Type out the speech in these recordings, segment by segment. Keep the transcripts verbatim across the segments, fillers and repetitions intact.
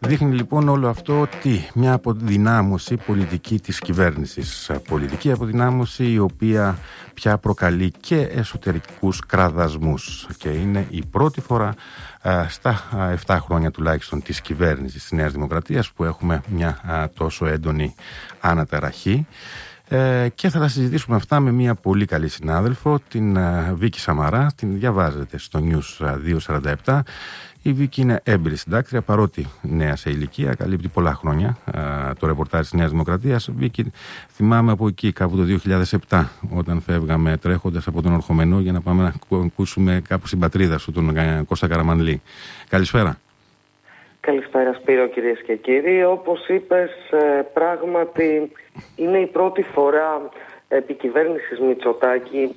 Δείχνει λοιπόν όλο αυτό ότι μια αποδυνάμωση πολιτική της κυβέρνησης. Πολιτική αποδυνάμωση η οποία πια προκαλεί και εσωτερικούς κραδασμούς. Και είναι η πρώτη φορά α, στα επτά χρόνια τουλάχιστον της κυβέρνησης της Νέας Δημοκρατίας που έχουμε μια α, τόσο έντονη αναταραχή. Ε, και θα τα συζητήσουμε αυτά με μια πολύ καλή συνάδελφο, την uh, Βίκη Σαμαρά. Την διαβάζετε στο News διακόσια σαράντα επτά. Η Βίκη είναι έμπειρη συντάκτρια, παρότι νέα σε ηλικία, καλύπτει πολλά χρόνια uh, το ρεπορτάζ της Νέας Δημοκρατίας. Βίκη, θυμάμαι από εκεί, κάπου το δύο χιλιάδες επτά, όταν φεύγαμε τρέχοντας από τον Ορχομενό για να πάμε να ακούσουμε κάπου στην πατρίδα σου, τον Κώστα Καραμανλή. Καλησπέρα. Καλησπέρα Σπύρο, κυρίες και κύριοι. Όπως είπες, πράγματι είναι η πρώτη φορά επικυβέρνησης Μητσοτάκη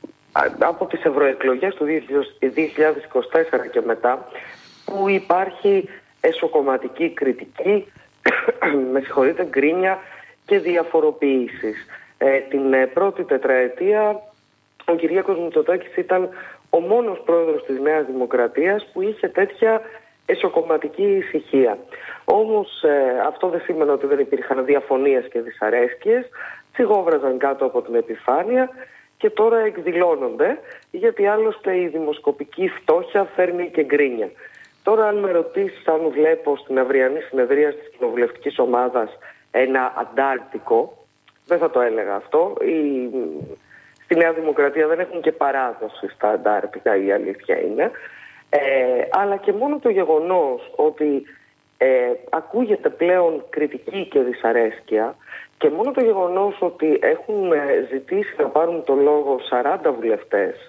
από τις ευρωεκλογές του δύο χιλιάδες είκοσι τέσσερα και μετά που υπάρχει εσωκομματική κριτική, με συγχωρείτε, γκρίνια και διαφοροποιήσεις. Ε, την πρώτη τετραετία ο Κυριάκος Μητσοτάκης ήταν ο μόνος πρόεδρος της Νέας Δημοκρατίας που είχε τέτοια εσωκομματική ησυχία. Όμως ε, αυτό δεν σήμαινε ότι δεν υπήρχαν διαφωνίες και δυσαρέσκειες, τσιγόβραζαν κάτω από την επιφάνεια και τώρα εκδηλώνονται, γιατί άλλωστε η δημοσκοπική φτώχεια φέρνει και γκρίνια. Τώρα αν με ρωτήσεις αν βλέπω στην αυριανή συνεδρία της κοινοβουλευτικής ομάδας ένα αντάρτικο, δεν θα το έλεγα αυτό. Η... Στη Νέα Δημοκρατία δεν έχουν και παράδοση στα αντάρτικα, η αλήθεια είναι. Ε, αλλά και μόνο το γεγονός ότι ε, ακούγεται πλέον κριτική και δυσαρέσκεια και μόνο το γεγονός ότι έχουν ζητήσει να πάρουν το λόγο σαράντα βουλευτές,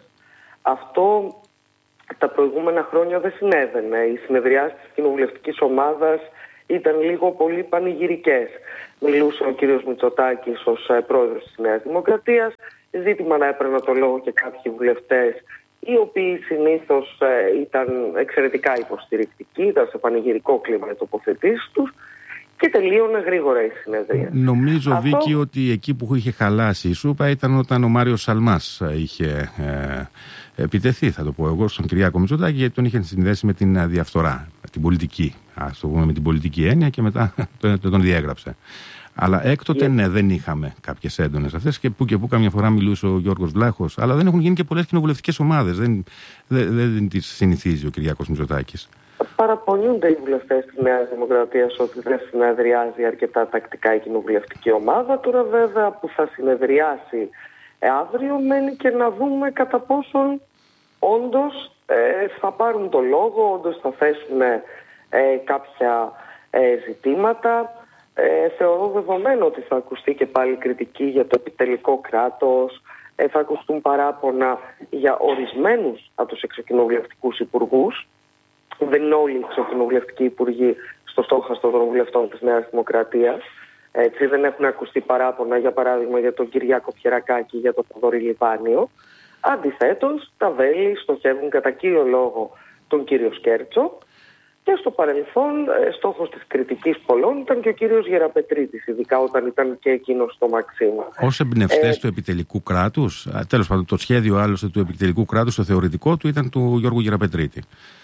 αυτό τα προηγούμενα χρόνια δεν συνέβαινε. Οι συνεδριάσεις της κοινοβουλευτικής ομάδας ήταν λίγο πολύ πανηγυρικές. Μιλούσε ο κύριος Μητσοτάκης ως πρόεδρος της Νέας Δημοκρατίας, ζήτημα να έπαιρνε το λόγο και κάποιοι βουλευτές οι οποίοι συνήθως ε, ήταν εξαιρετικά υποστηρικτικοί, ήταν σε πανηγυρικό κλίμα οι τοποθετήσεις τους και τελείωνε γρήγορα η συνεδρία. Νομίζω, αυτό... Βίκη, ότι εκεί που είχε χαλάσει η σούπα ήταν όταν ο Μάριος Σαλμάς είχε ε, επιτεθεί, θα το πω εγώ, στον Κυριάκο Μητσοτάκη, γιατί τον είχε συνδέσει με την διαφθορά, με την πολιτική, ας το πούμε, με την πολιτική έννοια και μετά τον, τον διέγραψε. Αλλά έκτοτε, yeah. ναι, δεν είχαμε κάποιες έντονες αυτές και που και που καμιά φορά μιλούσε ο Γιώργος Βλάχος. Αλλά δεν έχουν γίνει και πολλές κοινοβουλευτικές ομάδες. Δεν, δεν, δεν τις συνηθίζει ο Κυριάκος Μητσοτάκης. Παραπονιούνται οι βουλευτές της Νέας Δημοκρατίας ότι δεν συνεδριάζει αρκετά τακτικά η κοινοβουλευτική ομάδα. Τώρα, βέβαια, που θα συνεδριάσει αύριο, μένει και να δούμε κατά πόσον όντως ε, θα πάρουν το λόγο, όντως θα θέσουν ε, κάποια ε, ζητήματα. Ε, θεωρώ δεδομένο ότι θα ακουστεί και πάλι κριτική για το επιτελικό κράτος, ε, θα ακουστούν παράπονα για ορισμένους από τους εξοκοινοβουλευτικούς υπουργούς. Δεν είναι όλοι οι εξοκοινοβουλευτικοί υπουργοί στο στόχαστρο των βουλευτών της Νέας Δημοκρατίας. Έτσι, δεν έχουν ακουστεί παράπονα, για παράδειγμα, για τον Κυριάκο Πιερακάκη, για τον Θοδωρή Λιβάνιο. Αντιθέτως, τα βέλη στοχεύουν κατά κύριο λόγο τον κύριο Σκέρτσο. Και στο παρελθόν, στόχος της κριτικής πολλών ήταν και ο κύριος Γεραπετρίτης, ειδικά όταν ήταν και εκείνος στο Μαξίμα. Ως εμπνευστές ε... του επιτελικού κράτους, τέλος πάντων, το σχέδιο άλλωστε του επιτελικού κράτους, το θεωρητικό του ήταν του Γιώργου Γεραπετρίτη.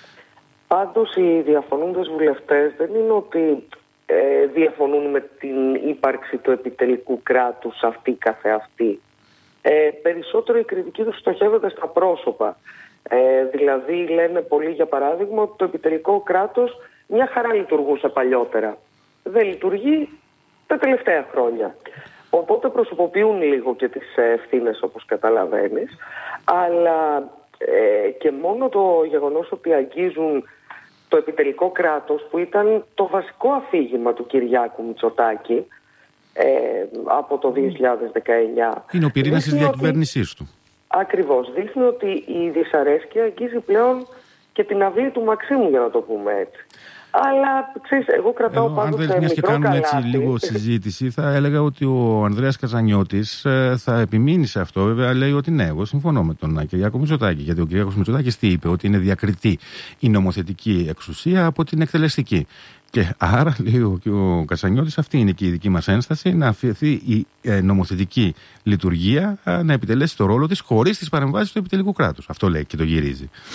Πάντως, οι διαφωνούντες βουλευτές δεν είναι ότι ε, διαφωνούν με την ύπαρξη του επιτελικού κράτους αυτή καθεαυτή. Ε, περισσότερο η κριτική τους στοχεύεται στα πρόσωπα. Ε, δηλαδή λένε πολλοί, για παράδειγμα, ότι το επιτελικό κράτος μια χαρά λειτουργούσε παλιότερα. Δεν λειτουργεί τα τελευταία χρόνια. Οπότε προσωποποιούν λίγο και τις ευθύνες, όπως καταλαβαίνεις. Αλλά ε, και μόνο το γεγονός ότι αγγίζουν το επιτελικό κράτος, που ήταν το βασικό αφήγημα του Κυριάκου Μητσοτάκη ε, από το δύο χιλιάδες δεκαεννιά. Είναι ο πυρήνας της διακυβέρνησής του. Ακριβώς. Δείχνει ότι η δυσαρέσκεια αγγίζει πλέον και την αυλή του Μαξίμου, για να το πούμε έτσι. Αλλά, ξέρεις, εγώ κρατάω Εδώ, πάντοτε μικρό καλάθι. Αν δεν και κάνουμε έτσι λίγο συζήτηση, θα έλεγα ότι ο Ανδρέας Καζανιώτης ε, θα επιμείνει σε αυτό. Βέβαια, λέει ότι ναι, εγώ συμφωνώ με τον Κυριάκο Μητσοτάκη. Γιατί ο Κυριάκος Μητσοτάκης τι είπε, ότι είναι διακριτή η νομοθετική εξουσία από την εκτελεστική. Και άρα, λέει ο, ο Καζανιώτης, αυτή είναι και η δική μας ένσταση, να αφαιθεί η ε, νομοθετική λειτουργία ε, να επιτελέσει το ρόλο της χωρίς τις παρεμβάσεις του επιτελικού κράτους. Αυτό λέει και το γυρίζει.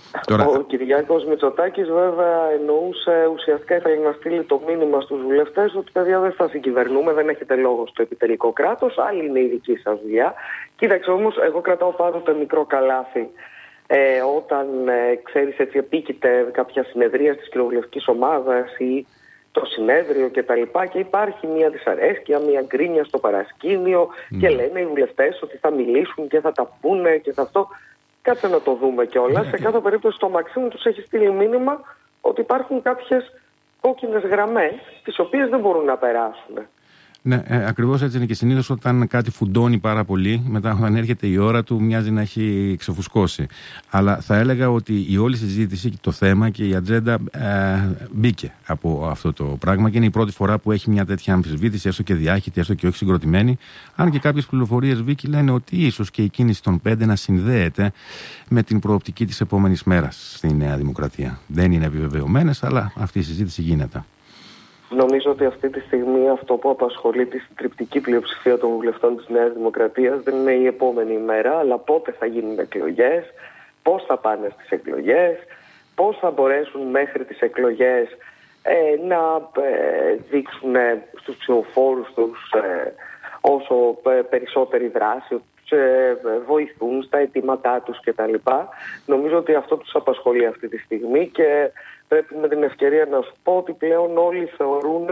Τώρα... Ο Κυριάκος Μητσοτάκης βέβαια εννοούσε, ουσιαστικά ήθελε να στείλει το μήνυμα στους βουλευτές ότι παιδιά δεν θα συγκυβερνούμε, δεν έχετε λόγο στο επιτελικό κράτος, άλλη είναι η δική σας δουλειά. Κοίταξε όμως, εγώ κρατάω πάντοτε μικρό καλάθι. Ε, όταν ε, ξέρεις έτσι επίκειται κάποια συνεδρία της κοινοβουλευτικής ομάδας ή το συνέδριο και τα λοιπά και υπάρχει μια δυσαρέσκεια, μια γκρίνια στο παρασκήνιο mm. και λένε οι βουλευτές ότι θα μιλήσουν και θα τα πούνε και θα αυτό. Κάτσε να το δούμε κιόλας. Σε κάθε περίπτωση το Μαξίμου τους έχει στείλει μήνυμα ότι υπάρχουν κάποιες κόκκινες γραμμές τις οποίες δεν μπορούν να περάσουν. Ναι, ε, ακριβώς έτσι είναι και συνήθως όταν κάτι φουντώνει πάρα πολύ, μετά όταν έρχεται η ώρα του μοιάζει να έχει ξεφουσκώσει. Αλλά θα έλεγα ότι η όλη συζήτηση, το θέμα και η ατζέντα ε, μπήκε από αυτό το πράγμα και είναι η πρώτη φορά που έχει μια τέτοια αμφισβήτηση, έστω και διάχυτη, έστω και όχι συγκροτημένη. Αν και κάποιες πληροφορίες, Βίκη, λένε ότι ίσως και η κίνηση των πέντε να συνδέεται με την προοπτική της επόμενης μέρας στη Νέα Δημοκρατία. Δεν είναι επιβεβαιωμένες, αλλά αυτή η συζήτηση γίνεται. Νομίζω ότι αυτή τη στιγμή αυτό που απασχολεί τη συντριπτική πλειοψηφία των βουλευτών της Νέας Δημοκρατίας δεν είναι η επόμενη ημέρα, αλλά πότε θα γίνουν εκλογές, πώς θα πάνε στις εκλογές, πώς θα μπορέσουν μέχρι τις εκλογές ε, να ε, δείξουν στους ψηφοφόρους τους ε, όσο περισσότερη δράση, τους ε, βοηθούν στα αιτήματά τους κτλ. Νομίζω ότι αυτό τους απασχολεί αυτή τη στιγμή και πρέπει με την ευκαιρία να σου πω ότι πλέον όλοι θεωρούν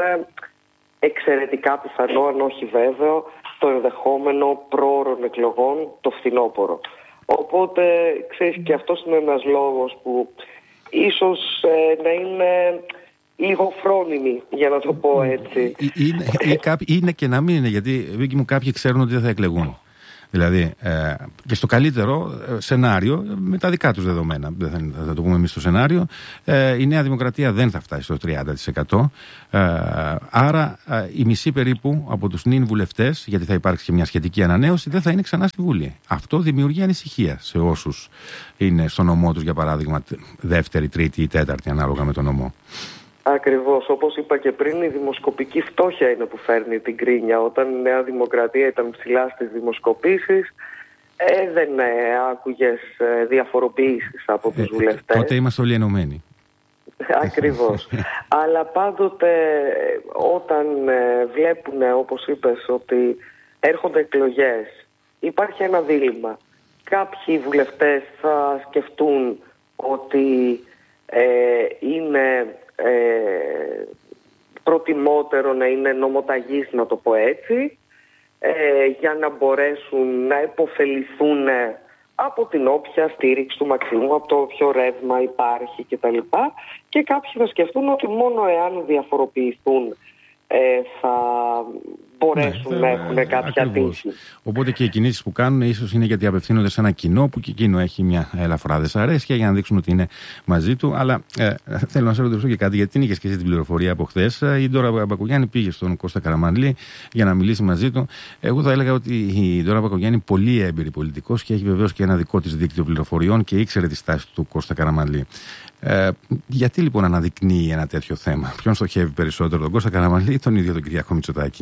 εξαιρετικά πιθανό, αν όχι βέβαιο, το ενδεχόμενο πρόωρων εκλογών το φθινόπωρο. Οπότε, ξέρεις, και αυτός είναι ένας λόγος που ίσως ε, να είναι λίγο φρόνιμοι, για να το πω έτσι. Είναι, είναι, είναι και να μην είναι, γιατί Βίκη μου, κάποιοι ξέρουν ότι δεν θα εκλεγούν. Δηλαδή, ε, και στο καλύτερο σενάριο, με τα δικά τους δεδομένα, δεν θα, θα το πούμε εμείς στο σενάριο, ε, η Νέα Δημοκρατία δεν θα φτάσει στο τριάντα τοις εκατό. Ε, άρα, ε, η μισή περίπου από τους νυν βουλευτές, γιατί θα υπάρξει και μια σχετική ανανέωση, δεν θα είναι ξανά στη Βουλή. Αυτό δημιουργεί ανησυχία σε όσους είναι στο νομό τους, για παράδειγμα, δεύτερη, τρίτη ή τέταρτη, ανάλογα με τον νομό. Ακριβώς. Όπως είπα και πριν, η δημοσκοπική φτώχεια είναι που φέρνει την κρίνια. Όταν η Νέα Δημοκρατία ήταν ψηλά στις δημοσκοπήσεις, ε, δεν ε, άκουγες ε, διαφοροποιήσεις από τους ε, βουλευτές. Τότε είμαστε όλοι ενωμένοι. Ακριβώς. Αλλά πάντοτε όταν ε, βλέπουν, όπως είπες, ότι έρχονται εκλογές, υπάρχει ένα δίλημμα. Κάποιοι βουλευτές θα σκεφτούν ότι ε, είναι... Ε, προτιμότερο να είναι νομοταγείς, να το πω έτσι, ε, για να μπορέσουν να επωφεληθούν από την όποια στήριξη του Μαξίμου, από το όποιο ρεύμα υπάρχει κτλ. Και κάποιοι θα σκεφτούν ότι μόνο εάν διαφοροποιηθούν ε, θα μπορέσουν ναι, να έχουν κάποια τύχη. Οπότε και οι κινήσεις που κάνουν ίσως είναι γιατί απευθύνονται σε ένα κοινό που και εκείνο έχει μια ελαφρά δυσαρέσκεια για να δείξουν ότι είναι μαζί του. Αλλά ε, θέλω να σε ρωτήσω και κάτι, γιατί την είχες και εσύ την πληροφορία από χθες. Η Ντόρα Μπακογιάννη πήγε στον Κώστα Καραμανλή για να μιλήσει μαζί του. Εγώ θα έλεγα ότι η Ντόρα Μπακογιάννη είναι πολύ έμπειρη πολιτικός και έχει βεβαίως και ένα δικό της δίκτυο πληροφοριών και ήξερε τη στάση του Κώστα Καραμανλή. Ε, γιατί λοιπόν αναδεικνύει ένα τέτοιο θέμα? Ποιον στοχεύει περισσότερο, τον Κώστα Καραμανλή ή τον ίδιο τον Κυριάκο Μητσοτάκη?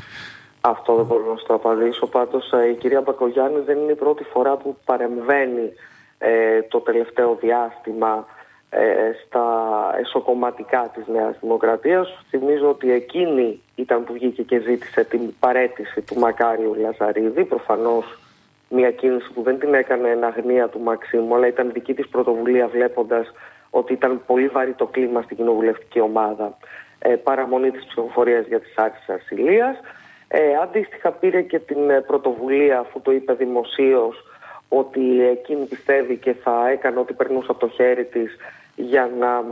Αυτό δεν μπορώ να σου το απαντήσω. Πάντως η κυρία Μπακογιάννη δεν είναι η πρώτη φορά που παρεμβαίνει ε, το τελευταίο διάστημα ε, στα εσωκομματικά της Νέας Δημοκρατίας. Θυμίζω ότι εκείνη ήταν που βγήκε και ζήτησε την παραίτηση του Μακάριου Λαζαρίδη. Προφανώς μια κίνηση που δεν την έκανε εν αγνία του Μαξίμου, αλλά ήταν δική της πρωτοβουλία, βλέποντας ότι ήταν πολύ βαρύ το κλίμα στην κοινοβουλευτική ομάδα, ε, παραμονή της ψηφοφορίας για τις άξεις ασυλίας. Ε, αντίστοιχα πήρε και την πρωτοβουλία, αφού το είπε δημοσίως, ότι εκείνη πιστεύει και θα έκανε ό,τι περνούσε από το χέρι της για να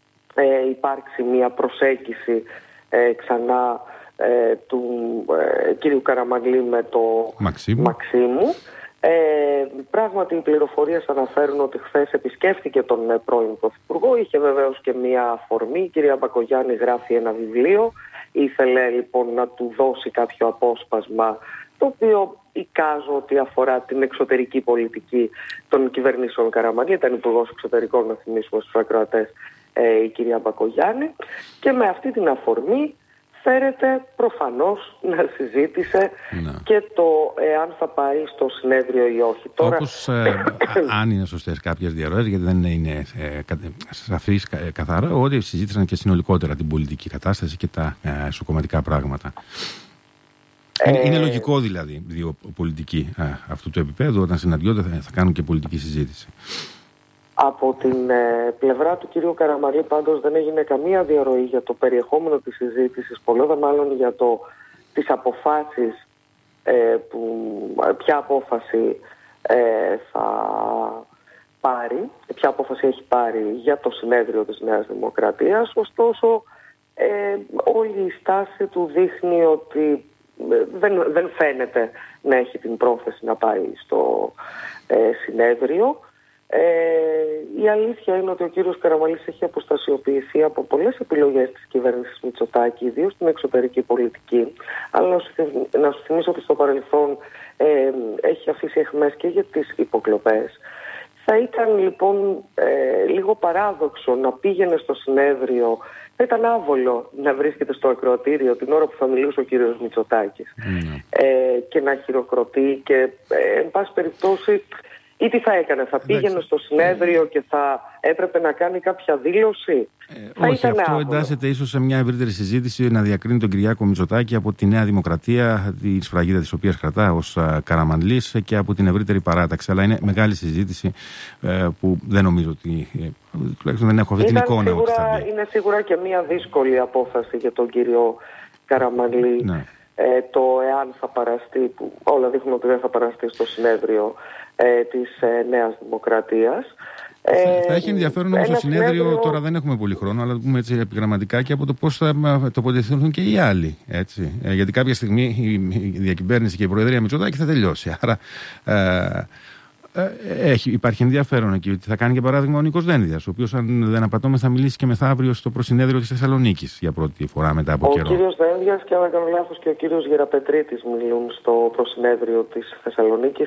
ε, υπάρξει μια προσέγγιση ε, ξανά ε, του ε, κύριου Καραμανλή με το Μαξίμου. Μαξίμου. Ε, πράγματι οι πληροφορίες αναφέρουν ότι χθες επισκέφθηκε τον ε, πρώην Πρωθυπουργό. Είχε βεβαίως και μια αφορμή. Η κυρία Μπακογιάννη γράφει ένα βιβλίο. Ήθελε λοιπόν να του δώσει κάποιο απόσπασμα, το οποίο εικάζω ότι αφορά την εξωτερική πολιτική των κυβερνήσεων Καραμανλή. Ήταν υπουργός εξωτερικών, να θυμίσουμε στους ακροατές, ε, η κυρία Μπακογιάννη. Και με αυτή την αφορμή αναφέρεται προφανώς να συζήτησε ναι. και το εάν θα πάει στο συνέδριο ή όχι. Τώρα... Όπως ε, αν είναι σωστές κάποιες διαρροές, γιατί δεν είναι ε, σαφής ε, καθαρά, ότι συζήτησαν και συνολικότερα την πολιτική κατάσταση και τα ε, ισοκομματικά πράγματα. Ε... Είναι, είναι λογικό δηλαδή δύο πολιτικοί ε, αυτού του επίπεδου όταν συναντιόνται θα, θα κάνουν και πολιτική συζήτηση. Από την ε, πλευρά του κυρίου Καραμανλή πάντως δεν έγινε καμία διαρροή για το περιεχόμενο της συζήτησης, πολλό δε μάλλον για το, τις αποφάσεις, ε, που, ποια απόφαση ε, θα πάρει, ποια απόφαση έχει πάρει για το συνέδριο της Νέας Δημοκρατίας. Ωστόσο, ε, όλη η στάση του δείχνει ότι δεν, δεν φαίνεται να έχει την πρόθεση να πάει στο ε, συνέδριο. Ε, η αλήθεια είναι ότι ο κύριος Καραμανλής έχει αποστασιοποιηθεί από πολλές επιλογές της κυβέρνησης Μητσοτάκη, ιδίως στην εξωτερική πολιτική. Αλλά να σου, να σου θυμίσω ότι στο παρελθόν ε, έχει αφήσει αιχμές και για τις υποκλοπές. Θα ήταν λοιπόν ε, λίγο παράδοξο να πήγαινε στο συνέδριο, θα ήταν άβολο να βρίσκεται στο ακροατήριο την ώρα που θα μιλούσε ο κύριος Μητσοτάκης mm. ε, και να χειροκροτεί και ε, εν πάση περιπτώσει... Ή τι θα έκανε, θα πήγαινε στο συνέδριο και θα έπρεπε να κάνει κάποια δήλωση. Ε, θα όχι, αυτό άβολο. Εντάσσεται ίσως σε μια ευρύτερη συζήτηση να διακρίνει τον Κυριάκο Μητσοτάκη από τη Νέα Δημοκρατία, τη σφραγίδα της οποίας κρατά ως Καραμανλής, και από την ευρύτερη παράταξη. Αλλά είναι μεγάλη συζήτηση ε, που δεν νομίζω ότι. Ε, τουλάχιστον δεν έχω αυτή την εικόνα. Σίγουρα, ότι θα μπει. Είναι σίγουρα και μια δύσκολη απόφαση για τον κύριο Καραμανλή. Ναι. Ε, το εάν θα παραστεί, που όλα δείχνουν ότι δεν θα παραστεί στο συνέδριο ε, της ε, Νέας Δημοκρατίας. Ε, θα έχει ενδιαφέρον όμως το συνέδριο, συνέδριο, τώρα δεν έχουμε πολύ χρόνο, αλλά το πούμε έτσι επιγραμματικά και από το πώς θα τοποθετηθούν και οι άλλοι. Έτσι. Ε, γιατί κάποια στιγμή η διακυβέρνηση και η Προεδρία Μητσοτάκη θα τελειώσει. Άρα ε, Έχει, υπάρχει ενδιαφέρον εκεί. Θα κάνει για παράδειγμα ο Νίκος Δένδιας, ο οποίος, αν δεν απατώμε, θα μιλήσει και μεθαύριο στο προσυνέδριο της Θεσσαλονίκης για πρώτη φορά μετά από ο καιρό. Ο κύριος Δένδιας και, αν δεν κάνω λάθος, και ο κύριος Γεραπετρίτης μιλούν στο προσυνέδριο της Θεσσαλονίκης.